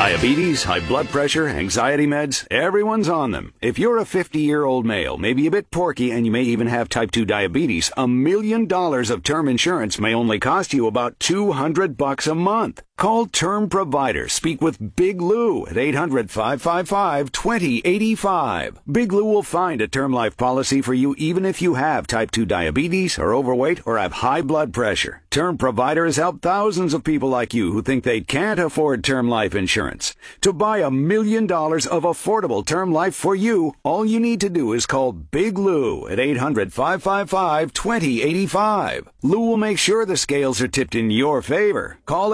Diabetes, high blood pressure, anxiety meds, everyone's on them. If you're a 50-year-old male, maybe a bit porky, and you may even have type 2 diabetes, $1 million of term insurance may only cost you about $200 a month. Call Term Provider. Speak with Big Lou at 800-555-2085. Big Lou will find a term life policy for you even if you have type 2 diabetes, are overweight, or have high blood pressure. Term Provider has helped thousands of people like you who think they can't afford term life insurance. To buy $1 million of affordable term life for you, all you need to do is call Big Lou at 800-555-2085. Lou will make sure the scales are tipped in your favor. Call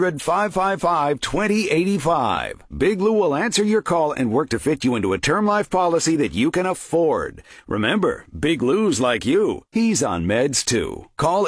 800-555-2085. Big Lou will answer your call and work to fit you into a term life policy that you can afford. Remember, Big Lou's like you. He's on meds too. Call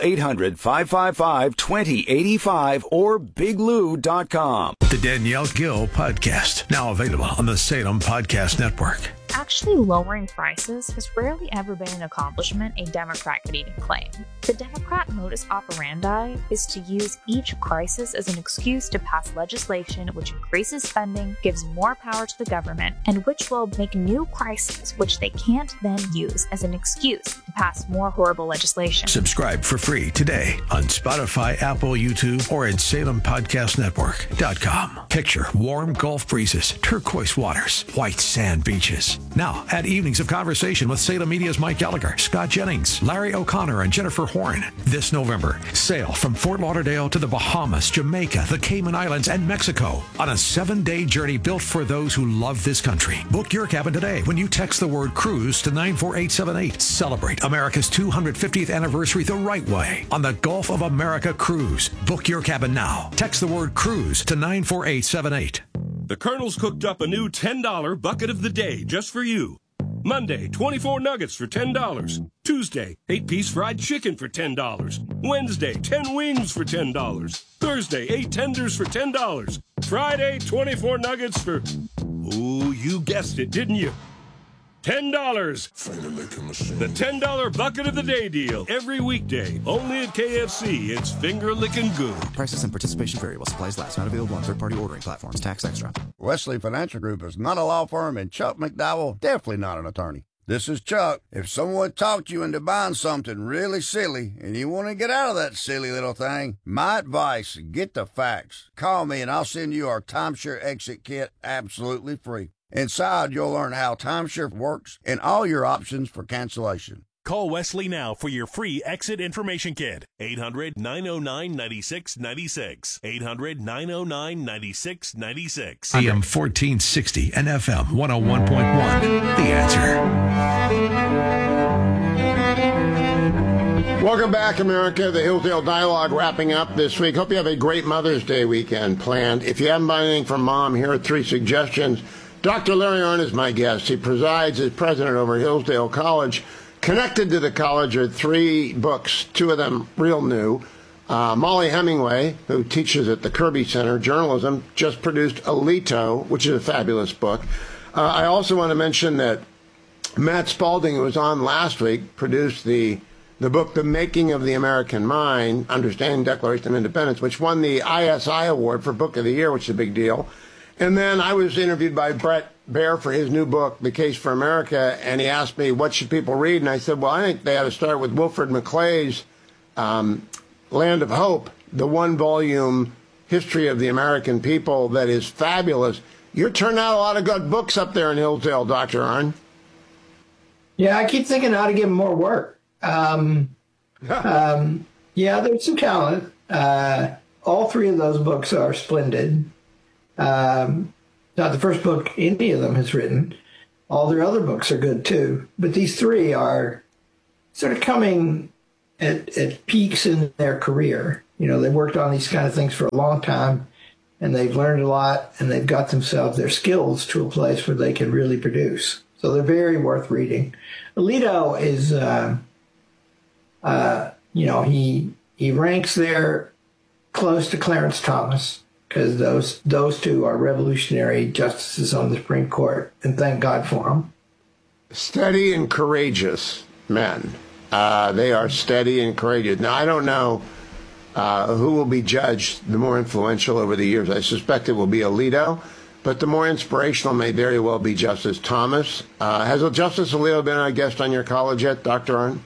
800-555-2085 or biglou.com. The Danielle Gill Podcast, now available on the Salem Podcast Network. Actually lowering prices has rarely ever been an accomplishment a Democrat could even claim. The Democrat modus operandi is to use each crisis as an excuse to pass legislation which increases spending, gives more power to the government, and which will make new crises which they can't then use as an excuse to pass more horrible legislation. Subscribe for free today on Spotify, Apple, YouTube, or at SalemPodcastNetwork.com. Picture warm Gulf breezes, turquoise waters, white sand beaches. Now, add evenings of conversation with Salem Media's Mike Gallagher, Scott Jennings, Larry O'Connor, and Jennifer Horn. This November, sail from Fort Lauderdale to the Bahamas, Jamaica, the Cayman Islands, and Mexico on a 7-day journey built for those who love this country. Book your cabin today when you text the word cruise to 94878. Celebrate America's 250th anniversary the right way on the Gulf of America Cruise. Book your cabin now. Text the word cruise to 94878. The Colonel's cooked up a new $10 bucket of the day just for you. Monday, 24 nuggets for $10. Tuesday, 8-piece fried chicken for $10. Wednesday, 10 wings for $10. Thursday, 8 tenders for $10. Friday, 24 nuggets for... Oh, you guessed it, didn't you? $10. The $10 bucket of the day deal. Every weekday. Only at KFC. It's finger-licking good. Prices and participation vary while supplies last. Not available on third-party ordering platforms. Tax extra. Wesley Financial Group is not a law firm, and Chuck McDowell definitely not an attorney. This is Chuck. If someone talked you into buying something really silly and you want to get out of that silly little thing, my advice, get the facts. Call me and I'll send you our timeshare exit kit absolutely free. Inside, you'll learn how timeshare works and all your options for cancellation. Call Wesley now for your free exit information kit. 800-909-9696. 800-909-9696. AM 1460 and FM 101.1. The Answer. Welcome back, America. The Hillsdale Dialogue wrapping up this week. Hope you have a great Mother's Day weekend planned. If you haven't bought anything from Mom, here are 3 suggestions. Dr. Larry Arnn is my guest. He presides as president over Hillsdale College. Connected to the college are 3 books, 2 of them real new. Molly Hemingway, who teaches at the Kirby Center, journalism, just produced Alito, which is a fabulous book. I also want to mention that Matt Spalding, who was on last week, produced the book, The Making of the American Mind, Understanding the Declaration of Independence, which won the ISI Award for Book of the Year, which is a big deal. And then I was interviewed by Brett Baer for his new book, The Case for America, and he asked me, what should people read? And I said, well, I think they ought to start with Wilfred McClay's Land of Hope, the 1-volume history of the American people that is fabulous. You're turning out a lot of good books up there in Hillsdale, Dr. Arnn. Yeah, I keep thinking I ought to give him more work. Yeah, there's some talent. All 3 of those books are splendid. Not the first book any of them has written. All their other books are good too. But these 3 are sort of coming at peaks in their career. You know, they've worked on these kind of things for a long time, and they've learned a lot, and they've got themselves their skills to a place where they can really produce. So they're very worth reading. Alito is, he ranks there close to Clarence Thomas, because those 2 are revolutionary justices on the Supreme Court, and thank God for them. Steady and courageous men. They are steady and courageous. Now, I don't know who will be judged the more influential over the years. I suspect it will be Alito, but the more inspirational may very well be Justice Thomas. Has Justice Alito been a guest on your college yet, Dr. Arnn?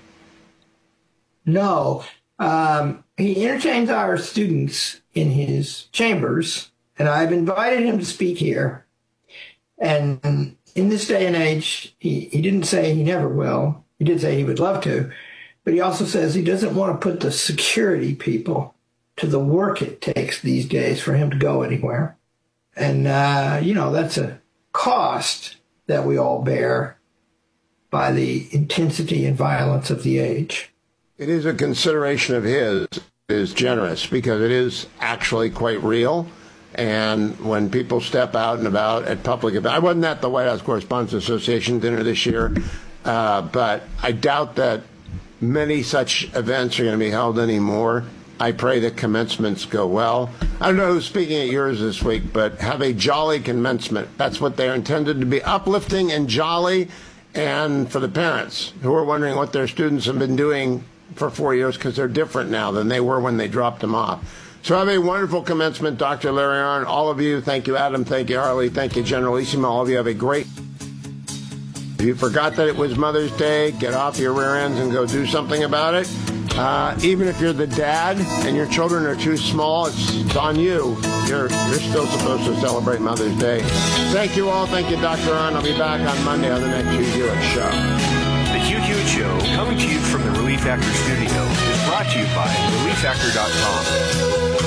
No. He entertains our students in his chambers, and I've invited him to speak here. And in this day and age, he didn't say he never will. He did say he would love to, but he also says he doesn't want to put the security people to the work it takes these days for him to go anywhere. And, that's a cost that we all bear by the intensity and violence of the age. It is a consideration of his, is generous, because it is actually quite real. And when people step out and about at public events, I wasn't at the White House Correspondents Association dinner this year, but I doubt that many such events are going to be held anymore. I pray that commencements go well. I don't know who's speaking at yours this week, but have a jolly commencement. That's what they're intended to be, uplifting and jolly. And for the parents who are wondering what their students have been doing for 4 years, because they're different now than they were when they dropped them off. So have a wonderful commencement, Dr. Larry Arnn. All of you, thank you, Adam. Thank you, Harley. Thank you, Generalissimo. All of you have a great... If you forgot that it was Mother's Day, get off your rear ends and go do something about it. Even if you're the dad and your children are too small, it's on you. You're still supposed to celebrate Mother's Day. Thank you all. Thank you, Dr. Arnn. I'll be back on Monday on the next Hugh Hewitt Show. The Hugh Hewitt Show, coming to you from the Relief Factor studio, is brought to you by ReliefFactor.com.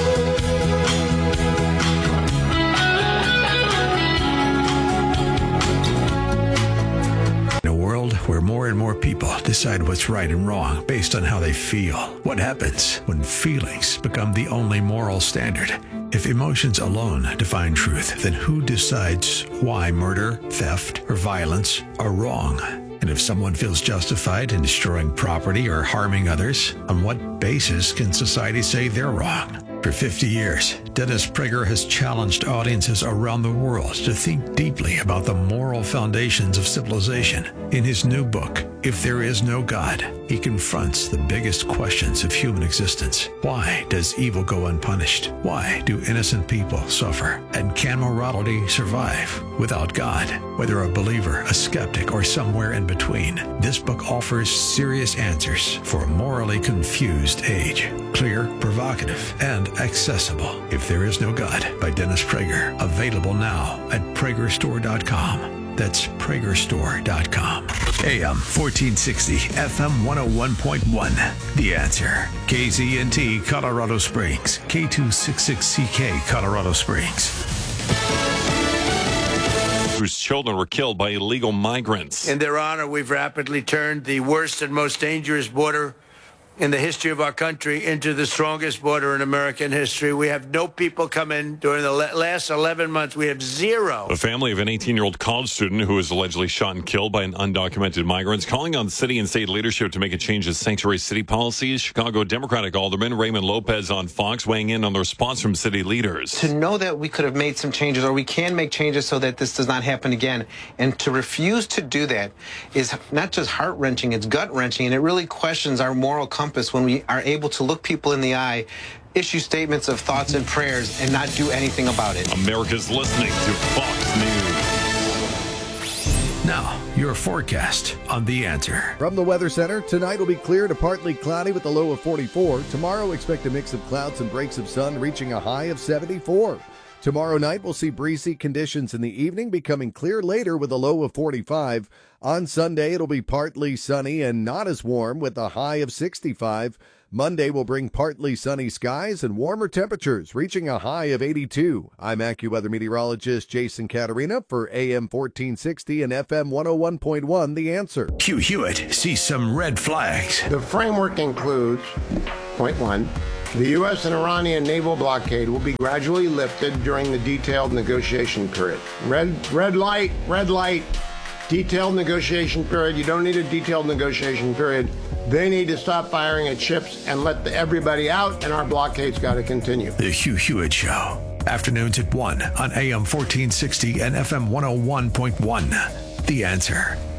In a world where more and more people decide what's right and wrong based on how they feel, what happens when feelings become the only moral standard? If emotions alone define truth, then who decides why murder, theft, or violence are wrong? And if someone feels justified in destroying property or harming others, on what basis can society say they're wrong? For 50 years, Dennis Prager has challenged audiences around the world to think deeply about the moral foundations of civilization. In his new book, If There Is No God, he confronts the biggest questions of human existence. Why does evil go unpunished? Why do innocent people suffer? And can morality survive without God? Whether a believer, a skeptic, or somewhere in between, this book offers serious answers for a morally confused age. Clear, provocative, and accessible. If There Is No God by Dennis Prager. Available now at PragerStore.com. That's PragerStore.com. AM 1460, FM 101.1. The Answer. KZNT, Colorado Springs. K266CK, Colorado Springs. Whose children were killed by illegal migrants. In their honor, we've rapidly turned the worst and most dangerous border in the history of our country into the strongest border in American history. We have no people come in during the last 11 months. We have zero. The family of an 18-year-old college student who was allegedly shot and killed by an undocumented migrant is calling on city and state leadership to make a change to sanctuary city policies. Chicago Democratic Alderman Raymond Lopez on Fox weighing in on the response from city leaders. To know that we could have made some changes, or we can make changes so that this does not happen again, and to refuse to do that is not just heart-wrenching, it's gut-wrenching, and it really questions our moral compass when we are able to look people in the eye, issue statements of thoughts and prayers, and not do anything about it. America's listening to Fox News. Now, your forecast on The Answer. From the Weather Center, tonight will be clear to partly cloudy with a low of 44. Tomorrow, expect a mix of clouds and breaks of sun, reaching a high of 74. Tomorrow night, we'll see breezy conditions in the evening, becoming clear later with a low of 45. On Sunday, it'll be partly sunny and not as warm with a high of 65. Monday will bring partly sunny skies and warmer temperatures, reaching a high of 82. I'm AccuWeather meteorologist Jason Caterina for AM 1460 and FM 101.1, The Answer. Hugh Hewitt sees some red flags. The framework includes, point one, the U.S. and Iranian naval blockade will be gradually lifted during the detailed negotiation period. Red light, detailed negotiation period. You don't need a detailed negotiation period. They need to stop firing at ships and let everybody out, and our blockade's got to continue. The Hugh Hewitt Show. Afternoons at 1 on AM 1460 and FM 101.1. The Answer.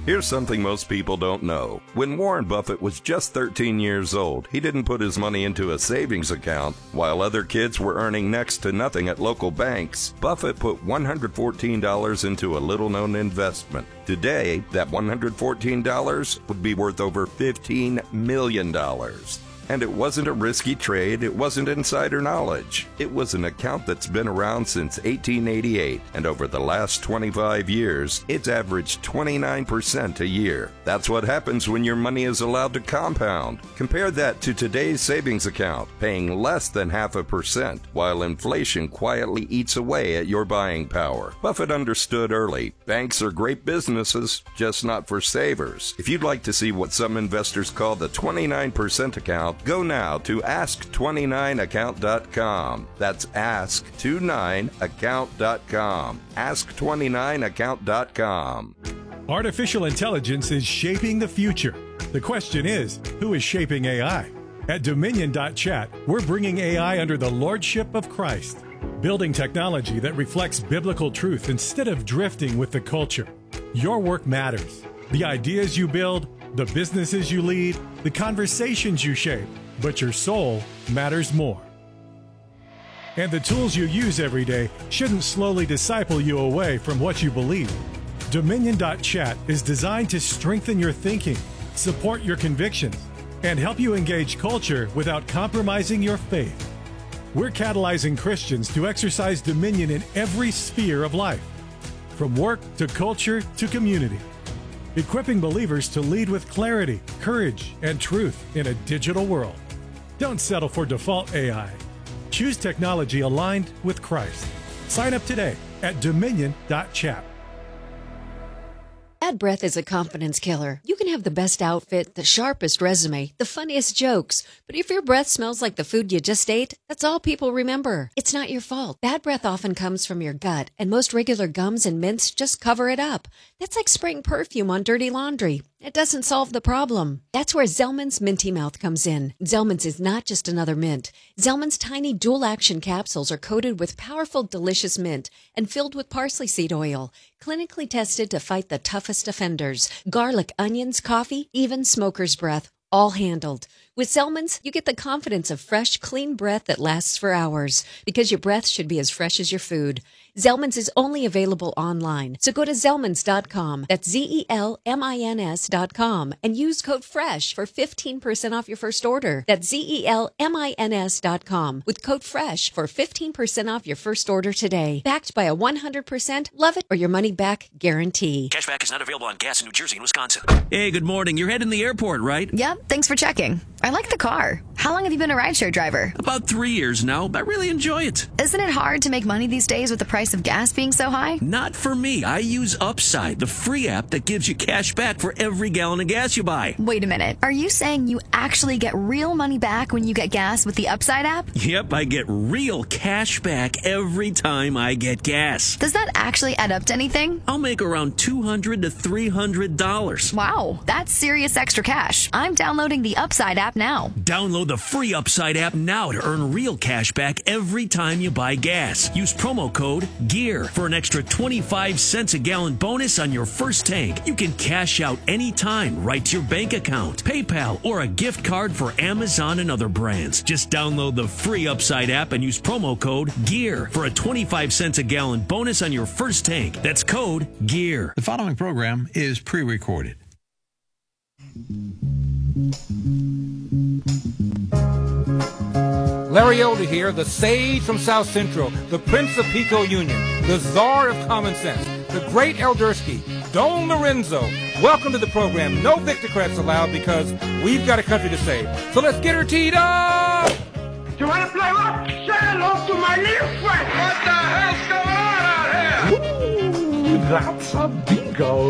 Here's something most people don't know. When Warren Buffett was just 13 years old, he didn't put his money into a savings account. While other kids were earning next to nothing at local banks, Buffett put $114 into a little-known investment. Today, that $114 would be worth over $15 million. And it wasn't a risky trade, it wasn't insider knowledge. It was an account that's been around since 1888, and over the last 25 years, it's averaged 29% a year. That's what happens when your money is allowed to compound. Compare that to today's savings account, paying less than 0.5%, while inflation quietly eats away at your buying power. Buffett understood early, banks are great businesses, just not for savers. If you'd like to see what some investors call the 29% account, go now to ask29account.com. That's ask29account.com. Ask29account.com. Artificial intelligence is shaping the future. The question is, who is shaping AI? At Dominion.chat, we're bringing AI under the lordship of Christ, building technology that reflects biblical truth instead of drifting with the culture. Your work matters. The ideas you build, the businesses you lead, the conversations you shape, but your soul matters more. And the tools you use every day shouldn't slowly disciple you away from what you believe. Dominion.chat is designed to strengthen your thinking, support your convictions, and help you engage culture without compromising your faith. We're catalyzing Christians to exercise dominion in every sphere of life, from work to culture to community, equipping believers to lead with clarity, courage, and truth in a digital world. Don't settle for default AI. Choose technology aligned with Christ. Sign up today at Dominion.chat. Bad breath is a confidence killer. You can have the best outfit, the sharpest resume, the funniest jokes, but if your breath smells like the food you just ate, that's all people remember. It's not your fault. Bad breath often comes from your gut, and most regular gums and mints just cover it up. That's like spraying perfume on dirty laundry. It doesn't solve the problem. That's where Zellman's Minty Mouth comes in. Zellman's is not just another mint. Zellman's tiny dual-action capsules are coated with powerful, delicious mint and filled with parsley seed oil, clinically tested to fight the toughest offenders. Garlic, onions, coffee, even smoker's breath, all handled. With Zellman's, you get the confidence of fresh, clean breath that lasts for hours, because your breath should be as fresh as your food. Zellman's is only available online, so go to Zellmans.com, that's Zellmins.com, and use code FRESH for 15% off your first order. That's Zellmins.com, with code FRESH for 15% off your first order today. Backed by a 100% love it or your money back guarantee. Cashback is not available on gas in New Jersey and Wisconsin. Hey, good morning. You're heading to the airport, right? Yep, thanks for checking. I like the car. How long have you been a rideshare driver? About 3 years now. I really enjoy it. Isn't it hard to make money these days with the price of gas being so high? Not for me. I use Upside, the free app that gives you cash back for every gallon of gas you buy. Wait a minute. Are you saying you actually get real money back when you get gas with the Upside app? Yep, I get real cash back every time I get gas. Does that actually add up to anything? I'll make around $200 to $300. Wow, that's serious extra cash. I'm downloading the Upside app now. Download the free Upside app now to earn real cash back every time you buy gas. Use promo code GEAR for an extra 25 cents a gallon bonus on your first tank. You can cash out anytime right to your bank account, PayPal, or a gift card for Amazon and other brands. Just download the free Upside app and use promo code GEAR for a 25 cents a gallon bonus on your first tank. That's code GEAR. The following program is pre-recorded. Larry Elder here, the sage from South Central, the Prince of Pico Union, the czar of common sense, the great Eldersky, Don Lorenzo. Welcome to the program. No Victocrats allowed because we've got a country to save. So let's get her teed up! You want to play what? Say hello to my little friend! What the hell's going on out here? Ooh, that's a bingo.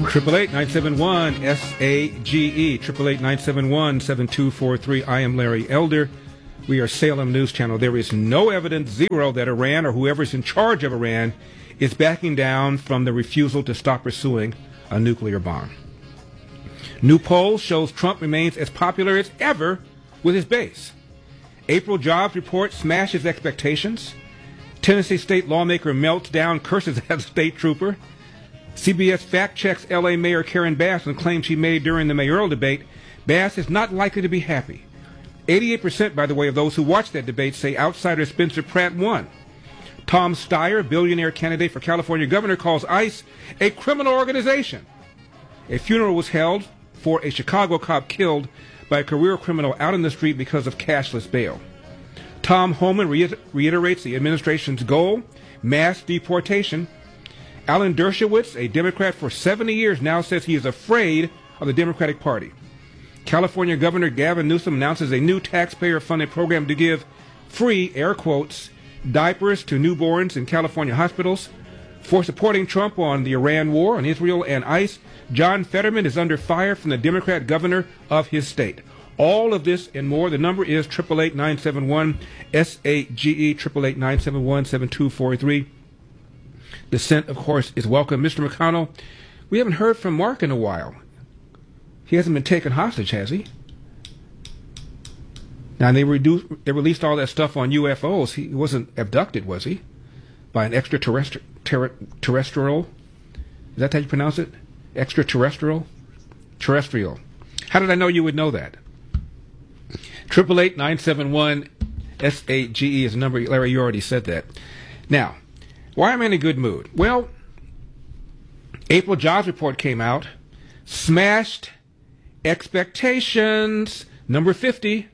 888-971-SAGE, 888-971-7243. I am Larry Elder. We are Salem News Channel. There is no evidence, zero, that Iran or whoever's in charge of Iran is backing down from the refusal to stop pursuing a nuclear bomb. New poll shows Trump remains as popular as ever with his base. April jobs report smashes expectations. Tennessee state lawmaker melts down, curses at a state trooper. CBS fact-checks L.A. Mayor Karen Bass on claims she made during the mayoral debate. Bass is not likely to be happy. 88%, by the way, of those who watched that debate say outsider Spencer Pratt won. Tom Steyer, billionaire candidate for California governor, calls ICE a criminal organization. A funeral was held for a Chicago cop killed by a career criminal out in the street because of cashless bail. Tom Homan reiterates the administration's goal, mass deportation. Alan Dershowitz, a Democrat for 70 years, now says he is afraid of the Democratic Party. California Governor Gavin Newsom announces a new taxpayer-funded program to give free, air quotes, diapers to newborns in California hospitals. For supporting Trump on the Iran war, on Israel, and ICE, John Fetterman is under fire from the Democrat governor of his state. All of this and more. The number is 888-971-SAGE, 888-971-7243. Dissent, of course, is welcome. Mr. McConnell, we haven't heard from Mark in a while. He hasn't been taken hostage, has he? Now, they released all that stuff on UFOs. He wasn't abducted, was he? By an extraterrestrial? Is that how you pronounce it? Extraterrestrial? Terrestrial. How did I know you would know that? 888-971-SAGE is the number. Larry, you already said that. Now, why am I in a good mood? Well, April jobs report came out. Smashed expectations. Number 50.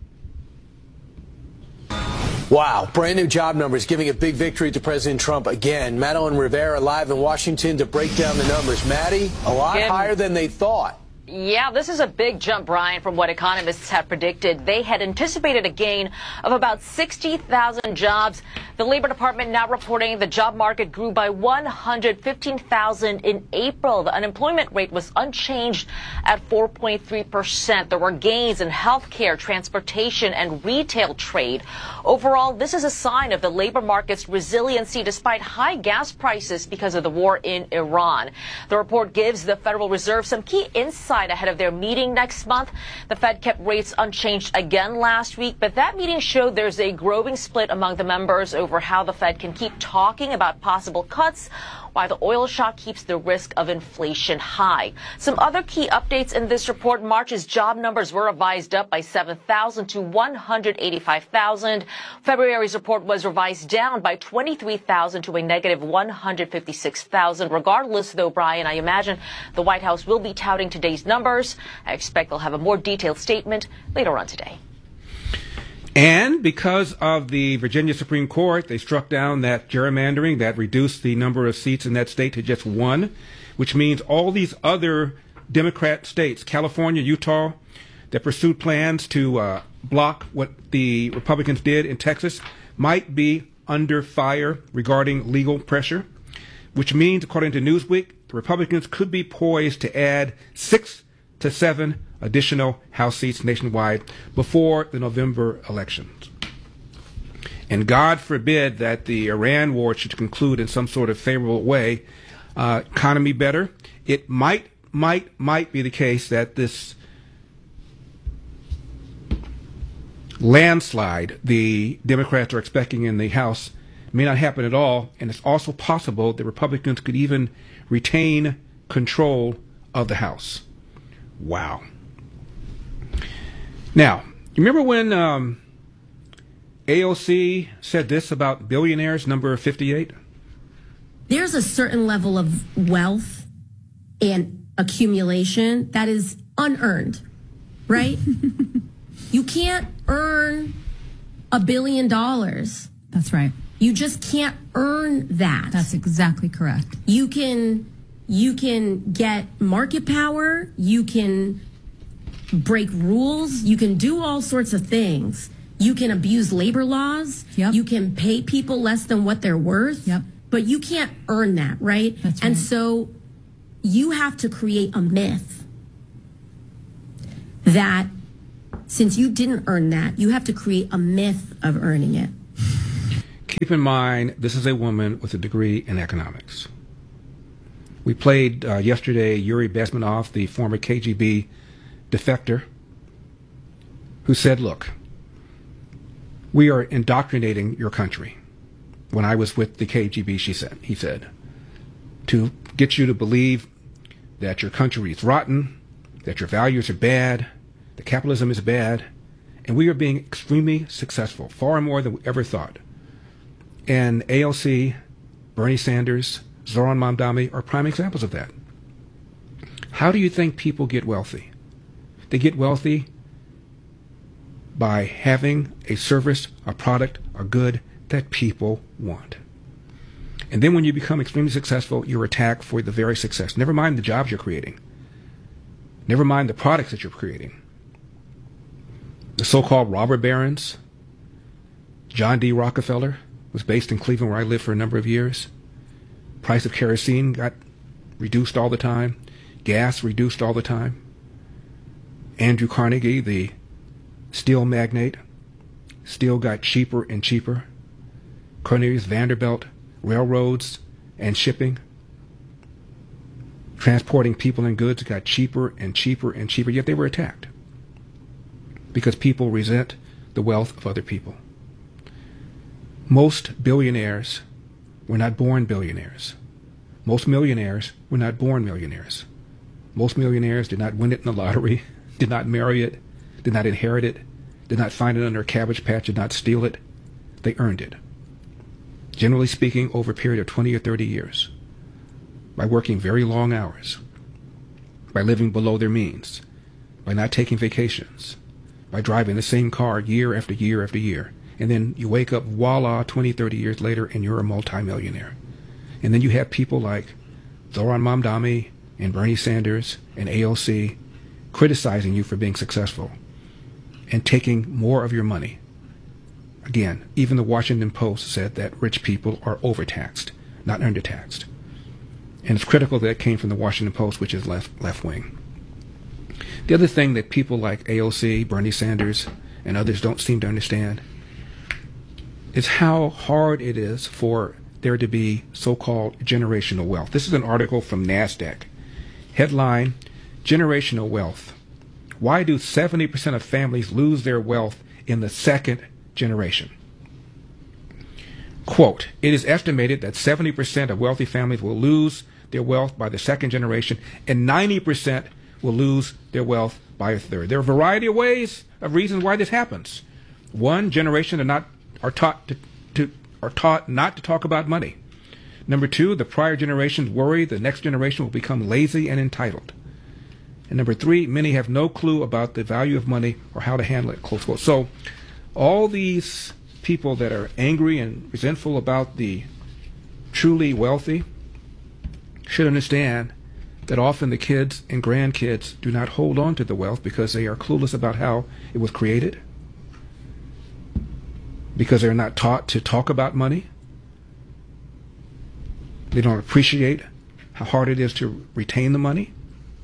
Wow, brand new job numbers giving a big victory to President Trump again. Madeline Rivera live in Washington to break down the numbers. Maddie, a lot higher than they thought. Yeah, this is a big jump, Brian, from what economists had predicted. They had anticipated a gain of about 60,000 jobs. The Labor Department now reporting the job market grew by 115,000 in April. The unemployment rate was unchanged at 4.3%. There were gains in healthcare, transportation, and retail trade. Overall, this is a sign of the labor market's resiliency despite high gas prices because of the war in Iran. The report gives the Federal Reserve some key insights ahead of their meeting next month. The Fed kept rates unchanged again last week, but that meeting showed there's a growing split among the members over how the Fed can keep talking about possible cuts while the oil shock keeps the risk of inflation high. Some other key updates in this report. March's job numbers were revised up by 7,000 to 185,000. February's report was revised down by 23,000 to a negative 156,000. Regardless, though, Brian, I imagine the White House will be touting today's numbers. I expect they'll have a more detailed statement later on today. And because of the Virginia Supreme Court, they struck down that gerrymandering that reduced the number of seats in that state to just one, which means all these other Democrat states, California, Utah, that pursued plans to block what the Republicans did in Texas, might be under fire regarding legal pressure, which means, according to Newsweek, the Republicans could be poised to add 6 to 7 additional House seats nationwide before the November elections. And God forbid that the Iran war should conclude in some sort of favorable way. Economy better. It might be the case that this landslide the Democrats are expecting in the House may not happen at all, and it's also possible that Republicans could even retain control of the House. Wow. Now, you remember when AOC said this about billionaires, number 58? There's a certain level of wealth and accumulation that is unearned, right? You can't earn $1 billion. That's right. You just can't earn that. That's exactly correct. You can get market power. You can break rules. You can do all sorts of things. You can abuse labor laws. Yep. You can pay people less than what they're worth. Yep. But you can't earn that, right? That's right. And so you have to create a myth that since you didn't earn that, you have to create a myth of earning it. Keep in mind, this is a woman with a degree in economics. We played yesterday Yuri Bezmenov, the former KGB defector, who said, look, we are indoctrinating your country. When I was with the KGB, he said, to get you to believe that your country is rotten, that your values are bad, that capitalism is bad, and we are being extremely successful, far more than we ever thought. And AOC, Bernie Sanders, Zoran Mamdani are prime examples of that. How do you think people get wealthy? They get wealthy by having a service, a product, a good that people want. And then when you become extremely successful, you're attacked for the very success. Never mind the jobs you're creating. Never mind the products that you're creating. The so-called robber barons. John D. Rockefeller was based in Cleveland, where I lived for a number of years. Price of kerosene got reduced all the time. Gas reduced all the time. Andrew Carnegie, the steel magnate, steel got cheaper and cheaper. Cornelius Vanderbilt, railroads and shipping, transporting people and goods got cheaper and cheaper and cheaper, yet they were attacked because people resent the wealth of other people. Most billionaires were not born billionaires. Most millionaires were not born millionaires. Most millionaires did not win it in the lottery, did not marry it, did not inherit it, did not find it under a cabbage patch, did not steal it. They earned it. Generally speaking, over a period of 20 or 30 years, by working very long hours, by living below their means, by not taking vacations, by driving the same car year after year after year, and then you wake up, voila, 20, 30 years later, and you're a multimillionaire. And then you have people like Zoran Mamdani and Bernie Sanders and AOC criticizing you for being successful and taking more of your money. Again, even the Washington Post said that rich people are overtaxed, not undertaxed. And it's critical that came from the Washington Post, which is left wing. The other thing that people like AOC, Bernie Sanders, and others don't seem to understand is how hard it is for there to be so-called generational wealth. This is an article from NASDAQ. Headline, Generational Wealth. Why do 70% of families lose their wealth in the second generation? Quote, it is estimated that 70% of wealthy families will lose their wealth by the second generation, and 90% will lose their wealth by a third. There are a variety of ways, of reasons why this happens. One, generation are taught not to talk about money. Number two, the prior generations worry the next generation will become lazy and entitled. And number three, many have no clue about the value of money or how to handle it, close quote. So all these people that are angry and resentful about the truly wealthy should understand that often the kids and grandkids do not hold on to the wealth because they are clueless about how it was created, because they're not taught to talk about money. They don't appreciate how hard it is to retain the money.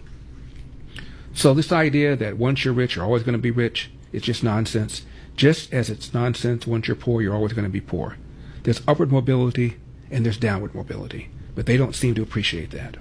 So this idea that once you're rich, you're always going to be rich, it's just nonsense. Just as it's nonsense, once you're poor, you're always going to be poor. There's upward mobility and there's downward mobility, but they don't seem to appreciate that.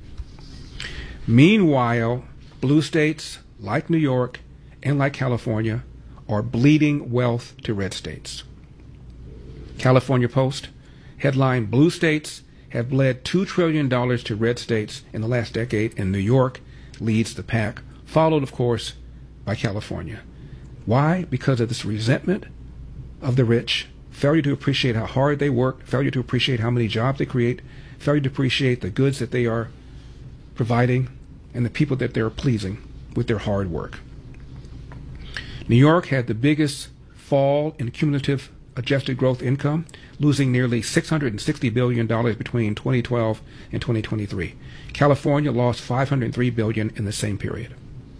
Meanwhile, blue states like New York and like California are bleeding wealth to red states. California Post, headline, blue states have bled $2 trillion to red states in the last decade, and New York leads the pack, followed, of course, by California. Why? Because of this resentment of the rich, failure to appreciate how hard they work, failure to appreciate how many jobs they create, failure to appreciate the goods that they are providing, and the people that they're pleasing with their hard work. New York had the biggest fall in cumulative adjusted growth income, losing nearly $660 billion between 2012 and 2023. California lost $503 billion in the same period.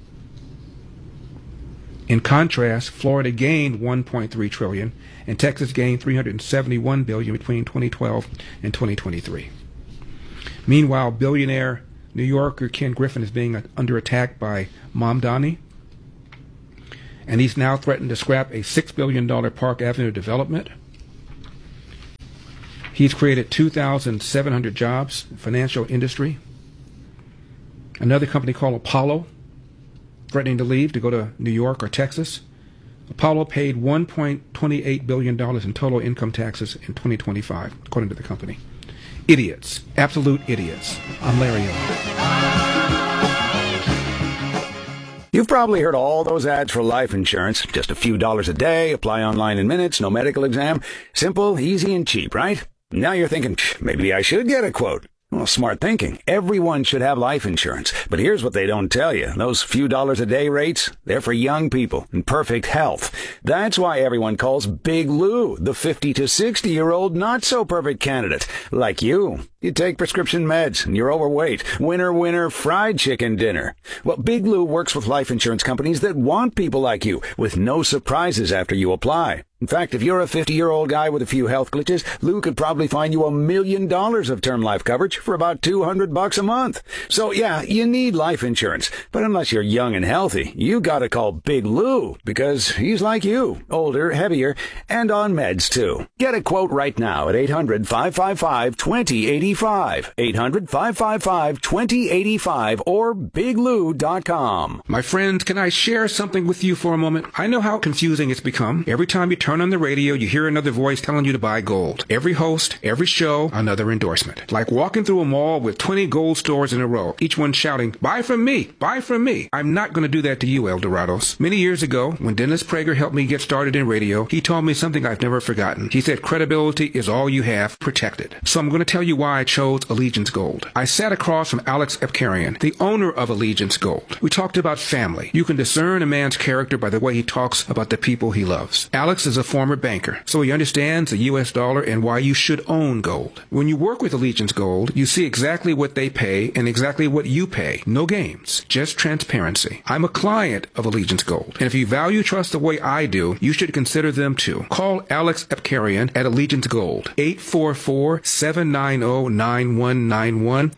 In contrast, Florida gained $1.3 trillion, and Texas gained $371 billion between 2012 and 2023. Meanwhile, billionaire New Yorker Ken Griffin is being under attack by Mamdani, and he's now threatened to scrap a $6 billion Park Avenue development. He's created 2,700 jobs in the financial industry. Another company called Apollo, threatening to leave to go to New York or Texas. Apollo paid $1.28 billion in total income taxes in 2025, according to the company. idiots, absolute idiots. I'm Larry You've probably heard all those ads for life insurance. Just a few dollars a day, apply online in minutes, no medical exam. Simple, easy, and cheap, right? Now you're thinking, maybe I should get a quote. Well, smart thinking. Everyone should have life insurance. But here's what they don't tell you. Those few dollars a day rates, they're for young people in perfect health. That's why everyone calls Big Lou the 50 to 60-year-old not-so-perfect candidate. Like you. You take prescription meds and you're overweight. Winner, winner, fried chicken dinner. Well, Big Lou works with life insurance companies that want people like you with no surprises after you apply. In fact, if you're a 50-year-old guy with a few health glitches, Lou could probably find you $1 million of term life coverage for about $200 a month. So yeah, you need life insurance. But unless you're young and healthy, you gotta call Big Lou because he's like you, older, heavier, and on meds too. Get a quote right now at 800-555-2085. 800-555-2085 or biglou.com. My friends, can I share something with you for a moment? I know how confusing it's become. Every time you turn on the radio, you hear another voice telling you to buy gold. Every host, every show, another endorsement. Like walking through a mall with 20 gold stores in a row, each one shouting, buy from me, buy from me. I'm not going to do that to you, El Dorados. Many years ago, when Dennis Prager helped me get started in radio, he told me something I've never forgotten. He said, credibility is all you have, protected. So I'm going to tell you why I chose Allegiance Gold. I sat across from Alex Epkarian, the owner of Allegiance Gold. We talked about family. You can discern a man's character by the way he talks about the people he loves. Alex is a former banker, so he understands the U.S. dollar and why you should own gold. When you work with Allegiance Gold, you see exactly what they pay and exactly what you pay. No games, just transparency. I'm a client of Allegiance Gold, and if you value trust the way I do, you should consider them too. Call Alex Epkarian at Allegiance Gold, 844-790-9191,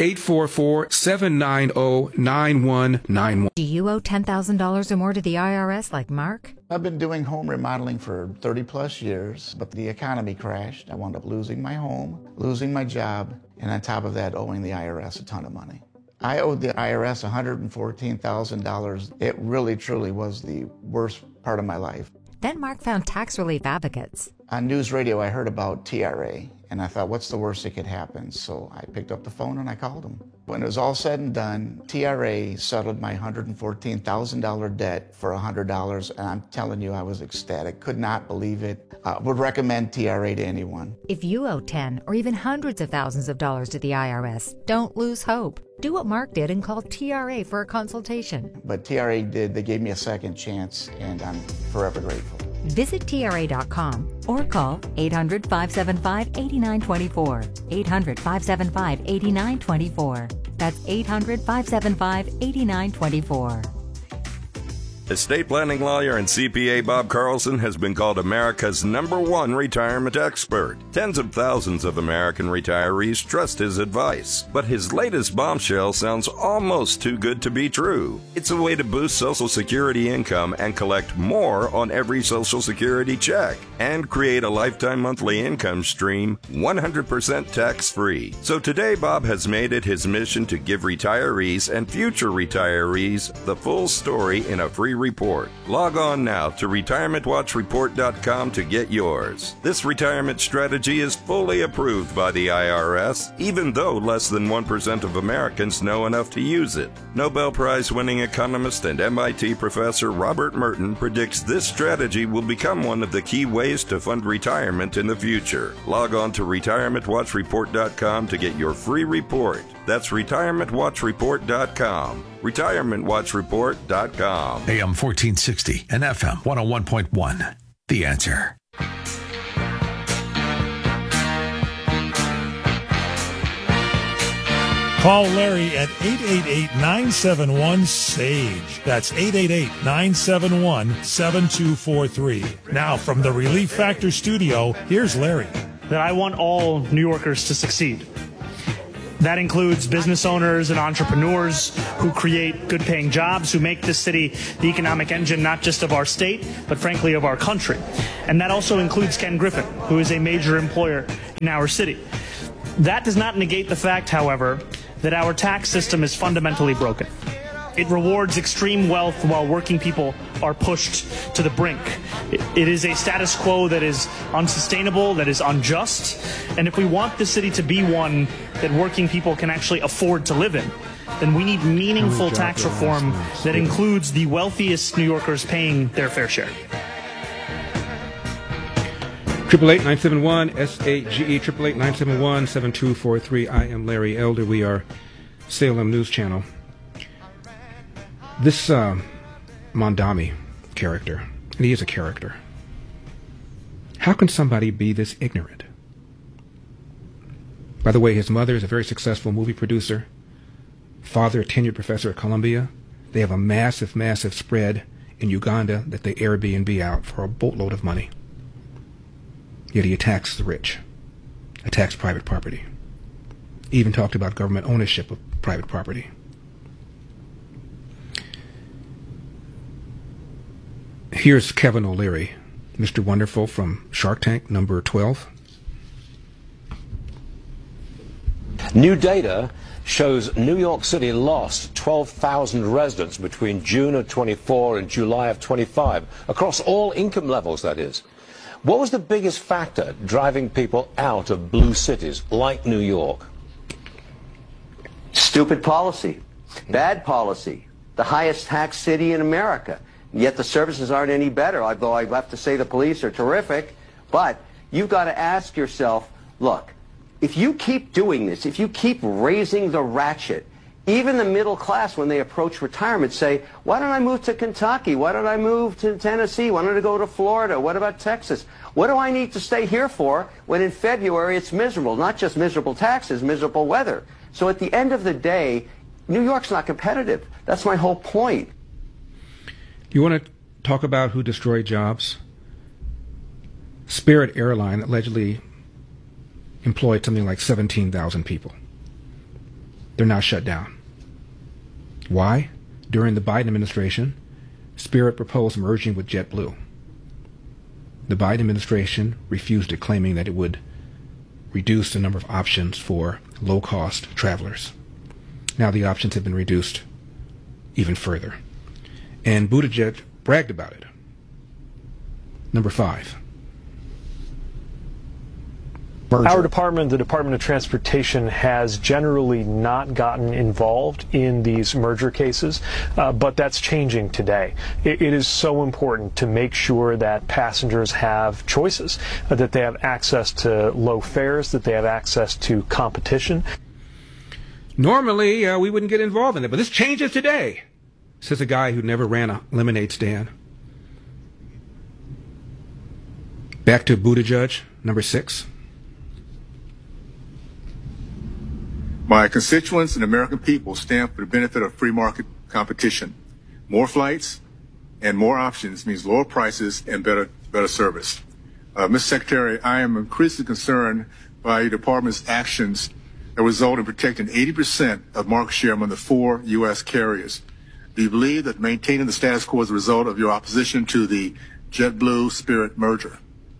844-790-9191. Do you owe $10,000 or more to the IRS like Mark? I've been doing home remodeling for 30 plus years, but the economy crashed. I wound up losing my home, losing my job, and on top of that, owing the IRS a ton of money. I owed the IRS $114,000. It really, truly was the worst part of my life. Then Mark found tax relief advocates. On news radio, I heard about TRA, and I thought, what's the worst that could happen? So I picked up the phone and I called them. When it was all said and done, TRA settled my $114,000 debt for $100, and I'm telling you, I was ecstatic. Could not believe it. Would recommend TRA to anyone. If you owe 10 or even hundreds of thousands of dollars to the IRS, don't lose hope. Do what Mark did and call TRA for a consultation. But TRA did. They gave me a second chance, and I'm forever grateful. Visit TRA.com or call 800-575-8924. 800-575-8924. That's 800-575-8924. Estate planning lawyer and CPA Bob Carlson has been called America's #1 retirement expert. Tens of thousands of American retirees trust his advice. But his latest bombshell sounds almost too good to be true. It's a way to boost Social Security income and collect more on every Social Security check and create a lifetime monthly income stream 100% tax-free. So today, Bob has made it his mission to give retirees and future retirees the full story in a free report. Log on now to retirementwatchreport.com to get yours. This retirement strategy is fully approved by the IRS, even though less than 1% of Americans know enough to use it. Nobel Prize-winning economist and MIT professor Robert Merton predicts this strategy will become one of the key ways to fund retirement in the future. Log on to retirementwatchreport.com to get your free report. That's retirementwatchreport.com. retirementwatchreport.com. AM 1460 and FM 101.1. The Answer. Call Larry at 888-971-SAGE. That's 888-971-7243. Now, from the Relief Factor studio, here's Larry. That I want all New Yorkers to succeed. That includes business owners and entrepreneurs who create good-paying jobs, who make this city the economic engine not just of our state, but frankly of our country. And that also includes Ken Griffin, who is a major employer in our city. That does not negate the fact, however, that our tax system is fundamentally broken. It rewards extreme wealth while working people are pushed to the brink. It is a status quo that is unsustainable, that is unjust, and if we want the city to be one that working people can actually afford to live in, then we need meaningful tax reform that includes the wealthiest New Yorkers paying their fair share. 888-971-SAGE, 888-971-7243. I am Larry Elder. We are Salem News Channel. This Mondami character, and he is a character. How can somebody be this ignorant? By the way, his mother is a very successful movie producer, father a tenured professor at Columbia. They have a massive, massive spread in Uganda that they Airbnb out for a boatload of money. Yet he attacks the rich, attacks private property. He even talked about government ownership of private property. Here's Kevin O'Leary, Mr. Wonderful from Shark Tank, number 12. New data shows New York City lost 12,000 residents between June of 24 and July of 25, across all income levels, that is. What was the biggest factor driving people out of blue cities like New York? Stupid policy, bad policy, the highest tax city in America. Yet the services aren't any better, although I have to say the police are terrific. But you've got to ask yourself, look, if you keep doing this, if you keep raising the ratchet, even the middle class, when they approach retirement, say, why don't I move to Kentucky? Why don't I move to Tennessee? Why don't I go to Florida? What about Texas? What do I need to stay here for when in February it's miserable? Not just miserable taxes, miserable weather. So at the end of the day, New York's not competitive. That's my whole point. You want to talk about who destroyed jobs? Spirit Airline allegedly employed something like 17,000 people. They're now shut down. Why? During the Biden administration, Spirit proposed merging with JetBlue. The Biden administration refused it, claiming that it would reduce the number of options for low-cost travelers. Now the options have been reduced even further. And Buttigieg bragged about it. Number 5. Our department, the Department of Transportation, has generally not gotten involved in these merger cases, but that's changing today. It is so important to make sure that passengers have choices, that they have access to low fares, that they have access to competition. Normally, we wouldn't get involved in it, but this changes today, says a guy who never ran a lemonade stand. Back to Buttigieg, number 6. My constituents and American people stand for the benefit of free market competition. More flights and more options means lower prices and better service. Mr. Secretary, I am increasingly concerned by your department's actions that result in protecting 80% of market share among the 4 U.S. carriers. Do you believe that maintaining the status quo is a result of your opposition to the JetBlue Spirit merger?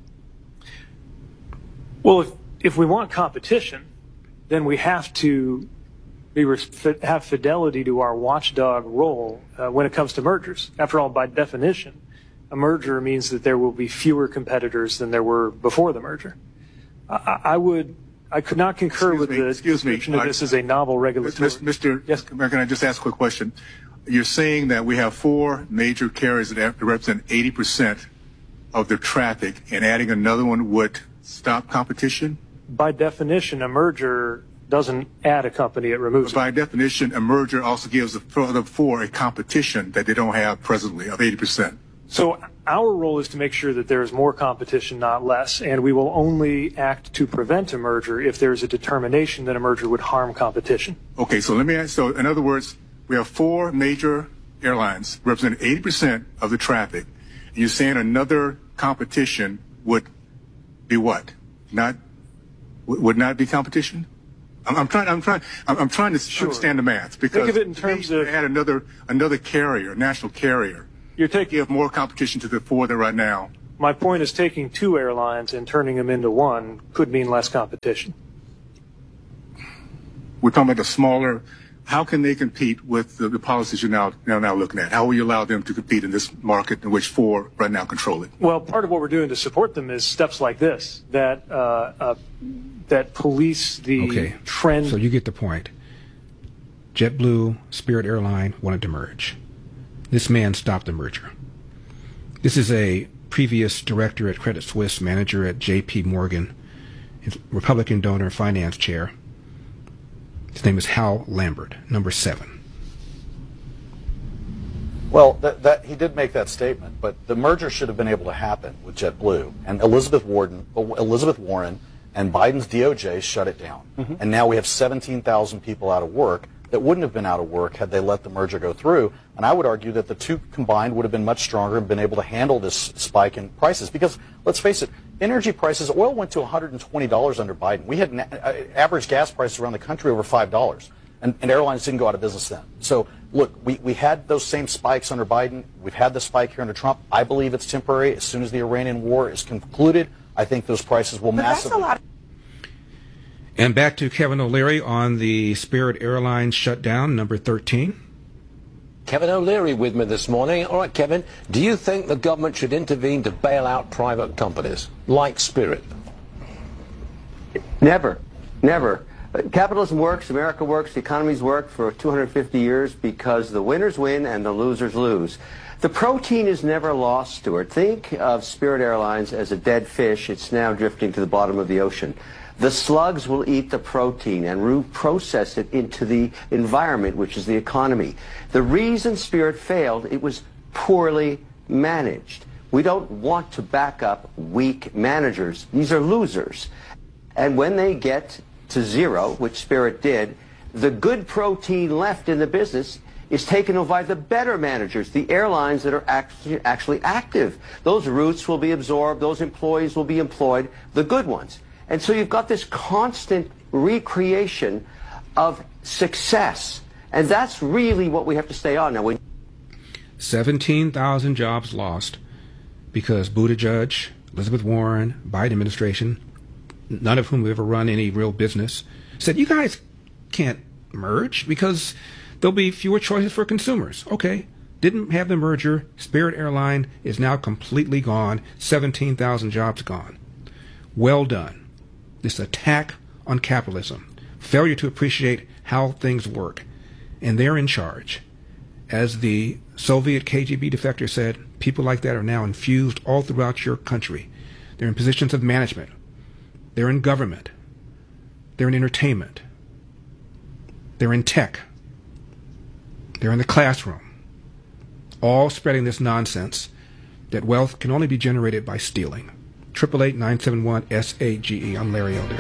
Well, if we want competition, then we have to have fidelity to our watchdog role when it comes to mergers. After all, by definition, a merger means that there will be fewer competitors than there were before the merger. I could not concur with the description of this as a novel regulatory. Yes. Can I just ask a quick question? You're saying that we have 4 major carriers that represent 80% of the traffic, and adding another one would stop competition? By definition, a merger doesn't add a company, it removes it. By definition, a merger also gives the other 4 a competition that they don't have presently of 80%. So our role is to make sure that there is more competition, not less, and we will only act to prevent a merger if there is a determination that a merger would harm competition. Okay, so let me ask, so in other words, we have 4 major airlines representing 80% of the traffic. And you're saying another competition would be what? Would not be competition? I'm trying to understand the math, because think of it in terms of add another carrier, national carrier. You're taking more competition to the 4 that right now. My point is, taking 2 airlines and turning them into 1 could mean less competition. We're talking about the smaller how can they compete with the policies you're now looking at? How will you allow them to compete in this market in which four right now control it? Well, part of what we're doing to support them is steps like this that police the trend. So you get the point. JetBlue, Spirit Airline wanted to merge. This man stopped the merger. This is a previous director at Credit Suisse, manager at J.P. Morgan, Republican donor, finance chair. His name is Hal Lambert, number 7. Well, he did make that statement, but the merger should have been able to happen with JetBlue, and Elizabeth Warren and Biden's DOJ shut it down. Mm-hmm. And now we have 17,000 people out of work that wouldn't have been out of work had they let the merger go through. And I would argue that the two combined would have been much stronger and been able to handle this spike in prices. Because, let's face it, energy prices, oil went to $120 under Biden. We had average gas prices around the country over $5. And airlines didn't go out of business then. So, look, we had those same spikes under Biden. We've had the spike here under Trump. I believe it's temporary. As soon as the Iranian war is concluded, I think those prices will massively... And back to Kevin O'Leary on the Spirit Airlines shutdown, number 13. Kevin O'Leary with me this morning. All right, Kevin, do you think the government should intervene to bail out private companies like Spirit? Never. Capitalism works, America works, the economy's worked for 250 years because the winners win and the losers lose. The protein is never lost, Stuart. Think of Spirit Airlines as a dead fish. It's now drifting to the bottom of the ocean. The slugs will eat the protein and reprocess it into the environment, which is the economy. The reason Spirit failed, it was poorly managed. We don't want to back up weak managers. These are losers. And when they get to zero, which Spirit did, the good protein left in the business is taken over by the better managers, the airlines that are actually active. Those routes will be absorbed, those employees will be employed, the good ones. And so you've got this constant recreation of success. And that's really what we have to stay on now. 17,000 jobs lost because Buttigieg, Elizabeth Warren, Biden administration, none of whom have ever run any real business, said, you guys can't merge because there'll be fewer choices for consumers. Okay, didn't have the merger. Spirit Airline is now completely gone. 17,000 jobs gone. Well done. This attack on capitalism, failure to appreciate how things work, and they're in charge. As the Soviet KGB defector said, people like that are now infused all throughout your country. They're in positions of management. They're in government. They're in entertainment. They're in tech. They're in the classroom. All spreading this nonsense that wealth can only be generated by stealing. 888-971-SAGE. I'm Larry Elder.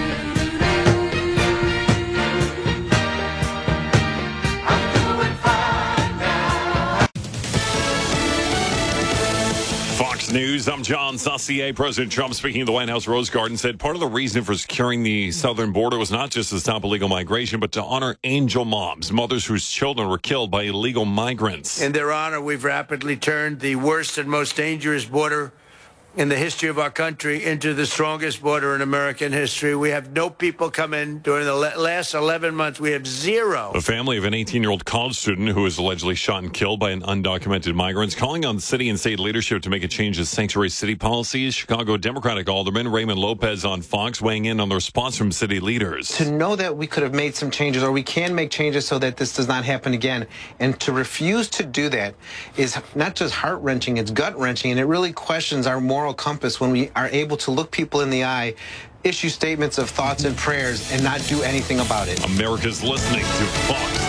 Fox News, I'm John Saucier. President Trump, speaking at the White House Rose Garden, said part of the reason for securing the southern border was not just to stop illegal migration, but to honor angel moms, mothers whose children were killed by illegal migrants. In their honor, we've rapidly turned the worst and most dangerous border in the history of our country into the strongest border in American history. We have no people come in during the last 11 months. We have zero. The family of an 18-year-old college student who was allegedly shot and killed by an undocumented migrant is calling on city and state leadership to make a change to sanctuary city policies. Chicago Democratic Alderman Raymond Lopez on Fox weighing in on the response from city leaders. To know that we could have made some changes, or we can make changes so that this does not happen again, and to refuse to do that is not just heart-wrenching, it's gut-wrenching, and it really questions our moral compass when we are able to look people in the eye, issue statements of thoughts and prayers, and not do anything about it. America's listening to Fox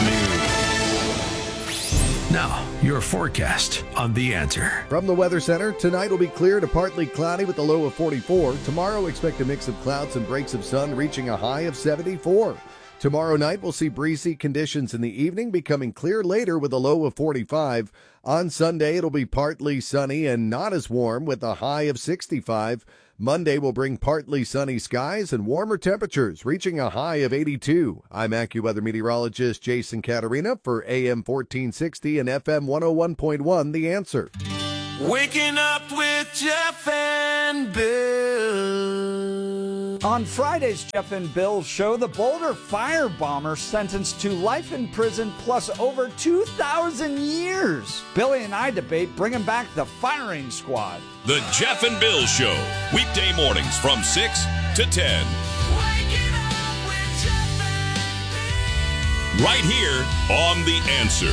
News. Now, your forecast on The Answer. From the Weather Center, tonight will be clear to partly cloudy with a low of 44. Tomorrow, expect a mix of clouds and breaks of sun, reaching a high of 74. Tomorrow night, we'll see breezy conditions in the evening, becoming clear later with a low of 45. On Sunday, it'll be partly sunny and not as warm with a high of 65. Monday will bring partly sunny skies and warmer temperatures, reaching a high of 82. I'm AccuWeather meteorologist Jason Caterina for AM 1460 and FM 101.1, The Answer. Waking up with Jeff and Bill. On Friday's Jeff and Bill show, the Boulder firebomber sentenced to life in prison plus over 2,000 years. Billy and I debate bringing back the firing squad. The Jeff and Bill Show, weekday mornings from 6 to 10. Right here on The Answer.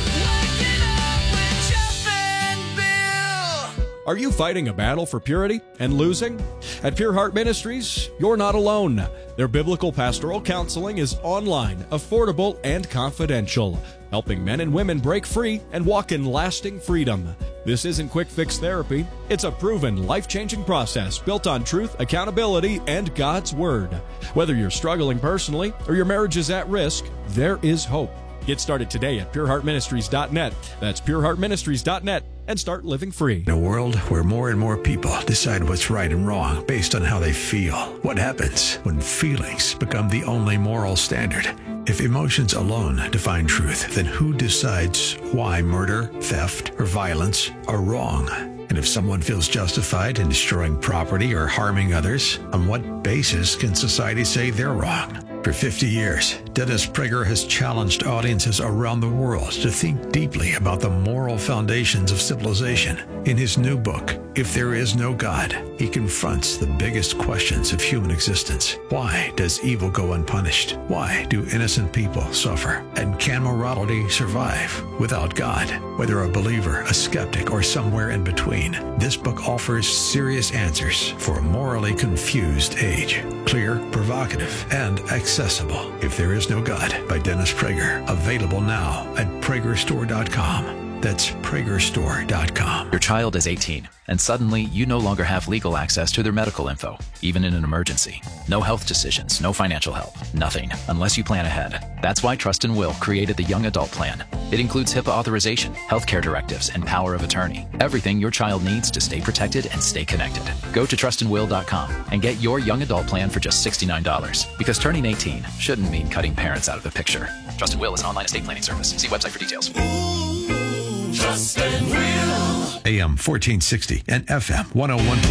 Are you fighting a battle for purity and losing? At Pure Heart Ministries, you're not alone. Their biblical pastoral counseling is online, affordable, and confidential, helping men and women break free and walk in lasting freedom. This isn't quick fix therapy. It's a proven, life-changing process built on truth, accountability, and God's Word. Whether you're struggling personally or your marriage is at risk, there is hope. Get started today at pureheartministries.net. That's pureheartministries.net, and start living free. In a world where more and more people decide what's right and wrong based on how they feel, what happens when feelings become the only moral standard? If emotions alone define truth, then who decides why murder, theft, or violence are wrong? And if someone feels justified in destroying property or harming others, on what basis can society say they're wrong? For 50 years, Dennis Prager has challenged audiences around the world to think deeply about the moral foundations of civilization. In his new book, If There Is No God, he confronts the biggest questions of human existence. Why does evil go unpunished? Why do innocent people suffer? And can morality survive without God? Whether a believer, a skeptic, or somewhere in between, this book offers serious answers for a morally confused age. Clear, provocative, and accessible. If There Is No God by Dennis Prager. Available now at PragerStore.com. That's PragerStore.com. Your child is 18, and suddenly you no longer have legal access to their medical info, even in an emergency. No health decisions, no financial help, nothing, unless you plan ahead. That's why Trust and Will created the Young Adult Plan. It includes HIPAA authorization, healthcare directives, and power of attorney. Everything your child needs to stay protected and stay connected. Go to trustandwill.com and get your Young Adult Plan for just $69. Because turning 18 shouldn't mean cutting parents out of the picture. Trust and Will is an online estate planning service. See website for details. Trust and Will. AM 1460 and FM 101.